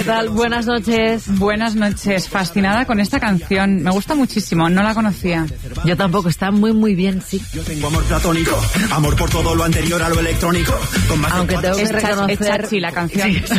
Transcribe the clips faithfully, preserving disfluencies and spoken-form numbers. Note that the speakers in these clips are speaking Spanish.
¿Qué tal? Buenas noches. Buenas noches. Fascinada con esta canción. Me gusta muchísimo. No la conocía. Yo tampoco. Está muy, muy bien, sí. Yo tengo amor platónico. Amor por todo lo anterior a lo electrónico. Con más Aunque tengo que Es reconocer... Es chachi la canción. Sí.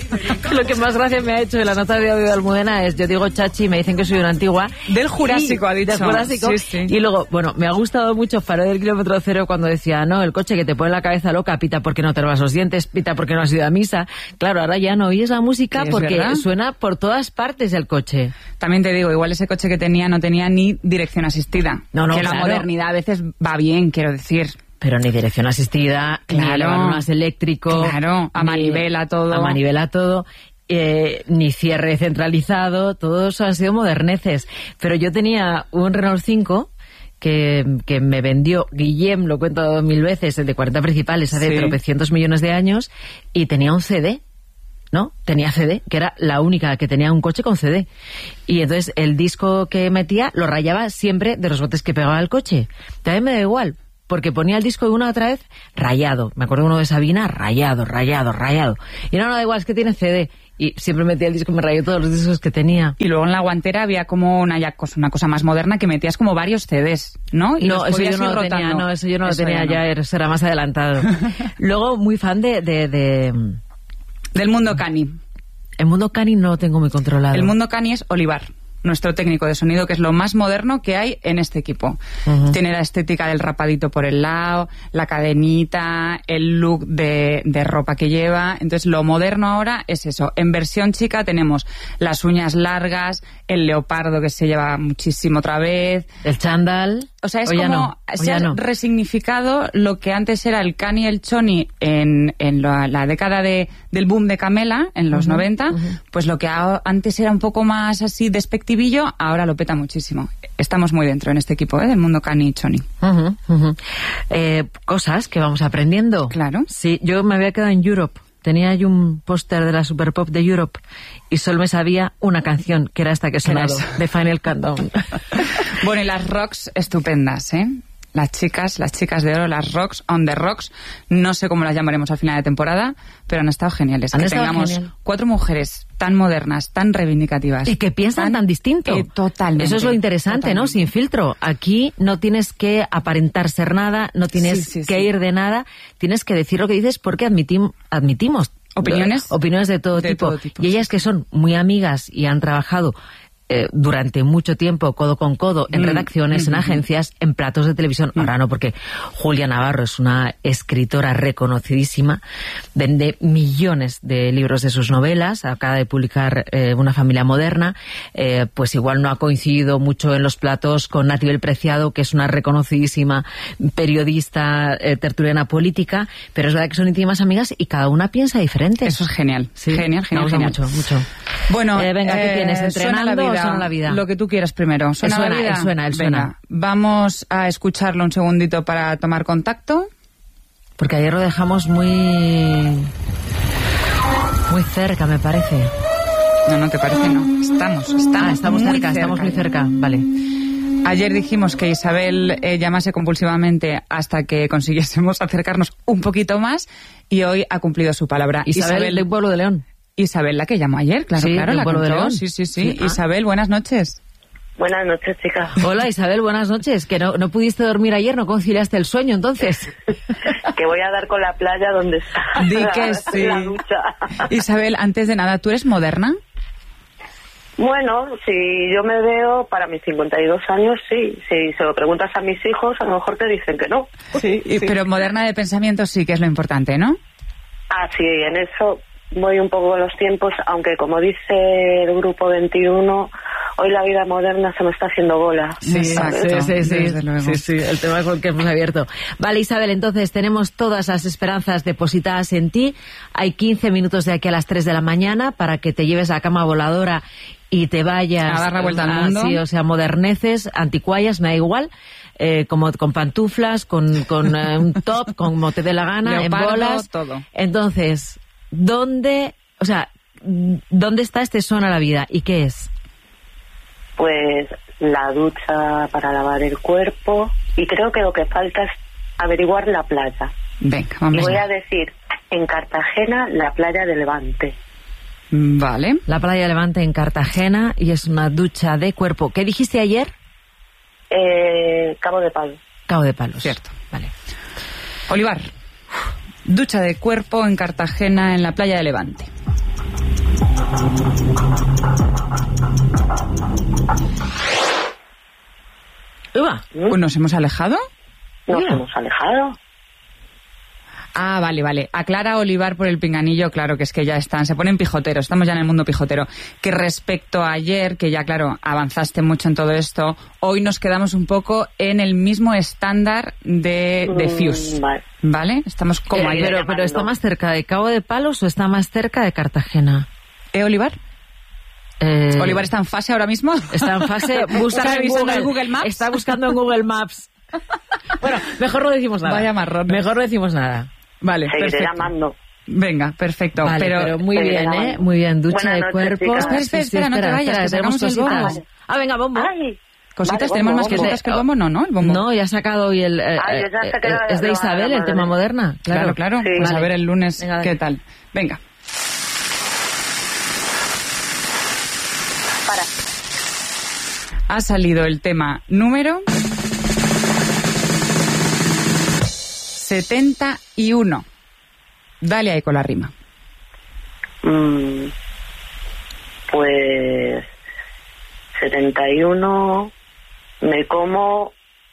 Lo que más gracia me ha hecho de la nota de audio de Almudena es, yo digo chachi y me dicen que soy una antigua. Del Jurásico, y, ha dicho. Del Jurásico. Sí, sí. Y luego, bueno, me ha gustado mucho Farol del kilómetro cero cuando decía, no, el coche que te pone la cabeza loca, pita porque no te lavas los dientes, pita porque no has ido a misa. Claro, ahora ya no oyes la música porque verdad? Suena por todas partes el coche. También te digo, igual ese coche que tenía no tenía ni dirección asistida. No, no, que claro. La modernidad a veces va bien, quiero decir. Pero ni dirección asistida, Claro. ni más eléctrico. Claro, a ni- manivela todo. A manivela todo. Eh, ni cierre centralizado, todos han sido moderneces. Pero yo tenía un Renault cinco que, que me vendió Guillem, lo cuento mil veces, el de cuarenta principales hace Sí. tropecientos millones de años, y tenía un C D. ¿No? Tenía C D, que era la única que tenía un coche con C D. Y entonces el disco que metía lo rayaba siempre de los botes que pegaba el coche. También me da igual, porque ponía el disco de una otra vez rayado. Me acuerdo uno de Sabina, rayado, rayado, rayado. Y no, no da igual, es que tiene C D. Y siempre metía el disco y me rayó todos los discos que tenía. Y luego en la guantera había como una, ya cosa, una cosa más moderna que metías como varios C Ds, ¿no? Y No, los eso yo podías no ir lo tenía, rotando. no, eso yo no Eso lo tenía, ya no. ya eso era más adelantado. Luego, muy fan de... de, de... Del mundo cani. El mundo cani no lo tengo muy controlado. El mundo cani es Olivar, nuestro técnico de sonido, que es lo más moderno que hay en este equipo. Uh-huh. Tiene la estética del rapadito por el lado, la cadenita, el look de, de ropa que lleva. Entonces, lo moderno ahora es eso. En versión chica tenemos las uñas largas, el leopardo que se lleva muchísimo otra vez. El chándal. O sea, es O ya como no, o se ya ha no. resignificado lo que antes era el cani y el choni en, en la, la década de, del boom de Camela, en los Ujú, noventa, ujú. pues lo que a- antes era un poco más así despectivillo, ahora lo peta muchísimo. Estamos muy dentro en este equipo, ¿eh? Del mundo cani y choni. Ujú, ujú. Eh, cosas que vamos aprendiendo. Claro. Sí, yo me había quedado en Europe. Tenía ahí un póster de la Super Pop de Europe y solo me sabía una canción, que era esta que he ¿Qué era sonado, esa? de Final Countdown. Bueno, y las rocks estupendas, ¿eh? Las chicas, las chicas de oro, las rocks, on the rocks, no sé cómo las llamaremos al final de temporada, pero han estado geniales. Han que estado tengamos genial. cuatro mujeres tan modernas, tan reivindicativas. Y que piensan tan, distinto. eh, totalmente. Eso es lo interesante, ¿no? Totalmente. Sin filtro. Aquí no tienes que aparentar ser nada, no tienes Sí, sí, que sí. ir de nada, tienes que decir lo que dices porque admitim- admitimos Opiniones opiniones de todo de tipo. todo tipo, Y sí, ellas que son muy amigas y han trabajado eh, durante mucho tiempo codo con codo en Mm, redacciones, mm, en mm, agencias, en platos de televisión. Mm. Ahora no, porque Julia Navarro es una escritora reconocidísima, vende millones de libros de sus novelas, acaba de publicar eh, Una familia moderna, eh, pues igual no ha coincidido mucho en los platos con Natibel Preciado, que es una reconocidísima periodista eh, tertuliana política, pero es verdad que son íntimas amigas y cada una piensa diferente. Eso es genial. Sí, Genial, me genial, gusta genial. mucho, mucho. Bueno, Eh, venga, ¿qué eh, tienes? ¿suena ¿Entrenando la o vida? suena la vida? Lo que tú quieras primero. ¿Suena, Suena, la vida? él suena, él Venga, suena. vamos a escucharlo un segundito para tomar contacto. Porque ayer lo dejamos muy... muy cerca, me parece. No, no te parece, no. Estamos, estamos, Ah, estamos muy cerca, estamos muy cerca. Vale. Ayer dijimos que Isabel eh, llamase compulsivamente hasta que consiguiésemos acercarnos un poquito más y hoy ha cumplido su palabra. Isabel, de Pueblo de León. Isabel, la que llamó ayer, claro, Sí, claro, de la Pueblo de contó. León. Sí, sí, sí. Sí, ah. Isabel, buenas noches. Buenas noches, chicas. Hola Isabel, buenas noches. Que no, no pudiste dormir ayer, no conciliaste el sueño entonces. Que voy a dar con la playa donde está. Di la, que sí. la ducha. Isabel, antes de nada, ¿tú eres moderna? Bueno, si yo me veo para mis cincuenta y dos años, sí. Si se lo preguntas a mis hijos, a lo mejor te dicen que no. Sí. Pero moderna de pensamiento sí que es lo importante, ¿no? Ah, sí, en eso voy un poco con los tiempos, aunque como dice el Grupo veintiuno, hoy la vida moderna se me está haciendo bola. Sí, exacto. sí, sí, Desde luego. sí, sí, el tema con el que hemos abierto. Vale, Isabel, entonces tenemos todas las esperanzas depositadas en ti. Hay quince minutos de aquí a las tres de la mañana para que te lleves la cama voladora y te vayas A dar la vuelta al mundo. Sí, o sea, moderneces, anticuallas, me da igual. Eh, como con pantuflas, con, con eh, un top, como te dé la gana, Leopardo, en bolas. todo. Entonces, ¿dónde, o sea, dónde está este son a la vida y qué es? Pues la ducha para lavar el cuerpo, y creo que lo que falta es averiguar la playa. Venga, Y vamos voy allá. a decir, en Cartagena, la playa de Levante. Vale. La playa de Levante en Cartagena y es una ducha de cuerpo. ¿Qué dijiste ayer? Eh, Cabo de Palos. Cabo de Palos. Cierto. Vale. Olivar. Ducha de cuerpo en Cartagena en la playa de Levante. Uva. Pues nos hemos alejado. Nos Mira. hemos alejado. Ah, vale, vale. Aclara Olivar por el pinganillo, claro, que es que ya están, se ponen pijoteros, estamos ya en el mundo pijotero. Que respecto a ayer, que ya, claro, avanzaste mucho en todo esto, hoy nos quedamos un poco en el mismo estándar de, de Mm, Fuse. vale. ¿Vale? Estamos como Eh, ayer. pero, pero ¿está más cerca de Cabo de Palos o está más cerca de Cartagena? ¿Eh, Olivar? Eh, ¿Olivar está en fase ahora mismo? Está en fase... Busca ¿Está en revisando Google. el Google Maps? Está buscando en Google Maps. Bueno, mejor no decimos nada. Vaya marrón. Mejor no decimos nada. Vale, Seguiré perfecto. llamando. Venga, perfecto. Vale, pero, pero, muy pero bien, nada ¿eh? más. Muy bien, ducha Buenas de noches, cuerpo. chicas. Espera, espera, espera, no te vayas, que tenemos sacamos el cositas. bombo. Ah, venga, bombo. Ay, cositas, vale, tenemos bombo, más bombo. cositas que el bombo, no, ¿no? El bombo. No, ya ha sacado hoy el... eh, Ah, yo ya eh, saqué la- es de la- Isabel, la el tema madre. moderna. Claro, claro. Sí. Pues a Vale. ver el lunes Venga, dale. qué tal. Venga. para. Ha salido el tema número setenta y uno. Dale ahí con la rima. Mm, pues setenta y uno, me como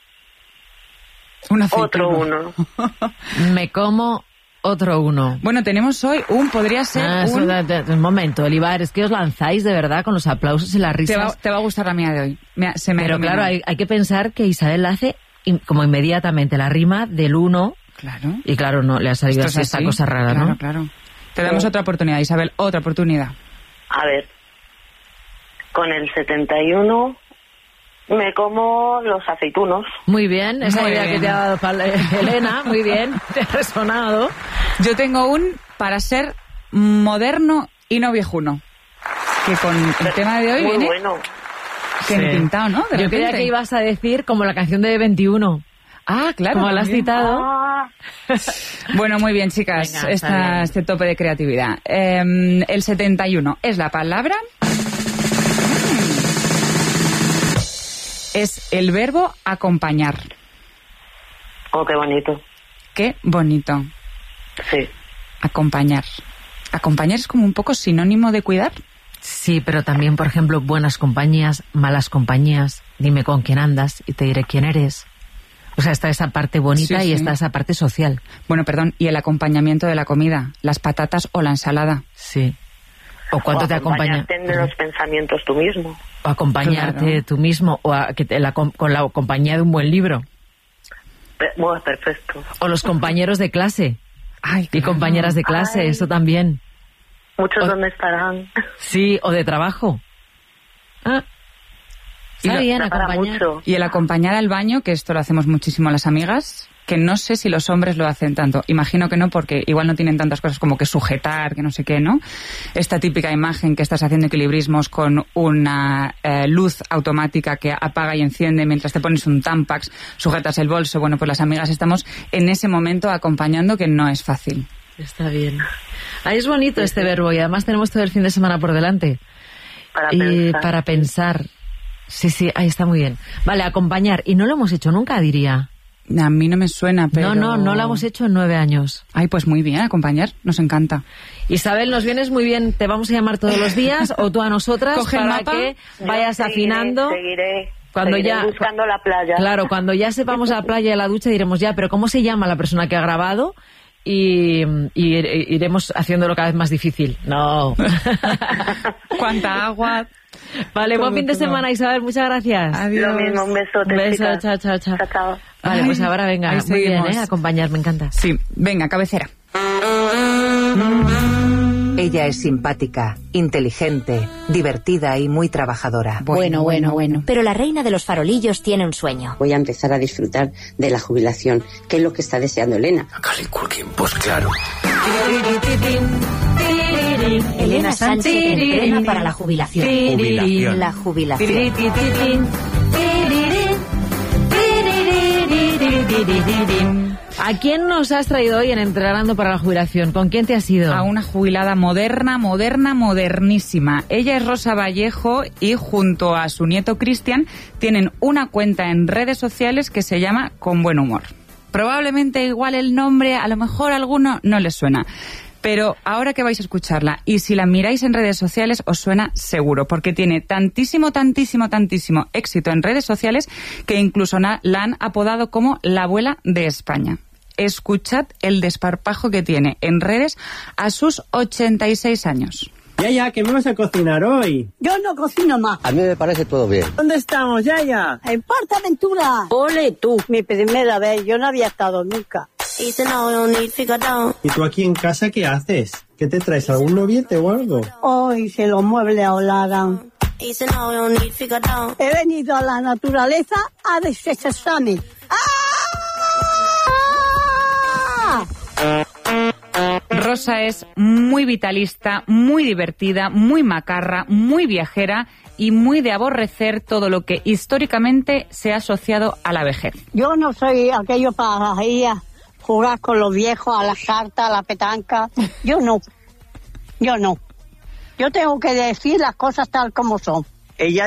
Un otro aceituno. uno. Me como otro uno. Bueno, tenemos hoy un, podría ser Ah, eso un... da- da- un momento, Olivar, es que os lanzáis de verdad con los aplausos y las Te va, risas. te va a gustar la mía de hoy. Mira, se me Pero ilumina. claro, hay, hay que pensar que Isabel hace in- como inmediatamente la rima del uno Claro. y claro, no, le ha salido Esto así es esta así. cosa rara, Claro, ¿no? claro. Te damos otra oportunidad, Isabel, otra oportunidad. A ver, con el setenta y uno me como los aceitunos. Muy bien, esa Muy idea bien. que te ha dado Pal- eh, Elena, muy bien, te ha resonado. Yo tengo un para ser moderno y no viejuno. Que con el tema de hoy Muy viene bueno. que Sí. ni pintado, ¿no? De Yo creía repente. que ibas a decir como la canción de veintiuno, Ah, claro. como la has también. citado. Ah, Bueno, muy bien, chicas. Venga, está Esta- bien. este tope de creatividad. Eh, el setenta y uno es la palabra. Es el verbo acompañar. oh, qué bonito. Qué bonito. Sí. Acompañar. Acompañar es como un poco sinónimo de cuidar. Sí, pero también, por ejemplo, buenas compañías, malas compañías, dime con quién andas y te diré quién eres. O sea, está esa parte bonita Sí, y sí. está esa parte social. Bueno, perdón, y el acompañamiento de la comida, las patatas o la ensalada. Sí. O cuánto o te acompaña. acompañarte en los pensamientos tú mismo. O acompañarte Claro. tú mismo, o a- que te- la com- con la compañía de un buen libro. Pe- Bueno, perfecto. O los compañeros de clase Ay, y claro. compañeras de clase, Ay. eso también. Muchos O- dónde estarán. Sí, o de trabajo. Ah, Y está lo- bien Da para acompañar. mucho. Y el acompañar al baño, que esto lo hacemos muchísimo las amigas, que no sé si los hombres lo hacen tanto. Imagino que no, porque igual no tienen tantas cosas como que sujetar, que no sé qué, ¿no? Esta típica imagen que estás haciendo equilibrismos con una eh, luz automática que apaga y enciende mientras te pones un Tampax, sujetas el bolso. Bueno, pues las amigas estamos en ese momento acompañando, que no es fácil. Está bien. Ah, es bonito este verbo y además tenemos todo el fin de semana por delante. Para y pensar. para pensar. Sí, sí, ahí está muy bien. Vale, acompañar. Y no lo hemos hecho nunca, diría. A mí no me suena, pero... No, no, no lo hemos hecho en nueve años. Ay, pues muy bien, acompañar, nos encanta. Isabel, nos vienes muy bien. Te vamos a llamar todos los días o tú a nosotras Coge el para mapa. que Yo vayas seguiré, afinando. Seguiré, Cuando seguiré ya- buscando la playa. Claro, cuando ya sepamos la playa y la ducha diremos ya, pero ¿cómo se llama la persona que ha grabado? Y, y iremos haciéndolo cada vez más difícil. No. ¿Cuánta agua? Vale, Todo, buen fin de todo. semana, Isabel. Muchas gracias. Adiós. Lo mismo, un besote, Un beso, chicas. chao, chao, chao. Chao, chao. Vale, Ay, pues ahora venga. ahí Muy bien, seguimos. ¿eh? Acompañar, me encanta. Sí, venga, cabecera. Ella es simpática, inteligente, divertida y muy trabajadora. Bueno, bueno, bueno. Pero la reina de los farolillos tiene un sueño. Voy a empezar a disfrutar de la jubilación, que es lo que está deseando Elena. Macaulay Culkin, pues claro. Elena Sánchez entrena para la jubilación. Jubilación. La jubilación. ¿A quién nos has traído hoy en Entrenando para la Jubilación? ¿Con quién te has ido? A una jubilada moderna, moderna, modernísima. Ella es Rosa Vallejo y junto a su nieto Cristian tienen una cuenta en redes sociales que se llama Con Buen Humor. Probablemente igual el nombre, a lo mejor a alguno no les suena. Pero ahora que vais a escucharla, y si la miráis en redes sociales, os suena seguro, porque tiene tantísimo, tantísimo, tantísimo éxito en redes sociales que incluso la han apodado como la abuela de España. Escuchad el desparpajo que tiene en redes a sus ochenta y seis años. Yaya, ¿qué me vas a cocinar hoy? Yo no cocino más. A mí me parece todo bien. ¿Dónde estamos, Yaya? En PortAventura. Ole tú. Mi primera vez, yo no había estado nunca. ¿Y tú aquí en casa qué haces? ¿Qué te traes? ¿Algún noviete o algo? Hoy se los muebles aholagan. He venido a la naturaleza a desestresarme. ¡Ah! Rosa es muy vitalista, muy divertida, muy macarra, muy viajera y muy de aborrecer todo lo que históricamente se ha asociado a la vejez. Yo no soy aquello para ir a jugar con los viejos, a las cartas, a la petanca. Yo no. Yo no. Yo tengo que decir las cosas tal como son. Ella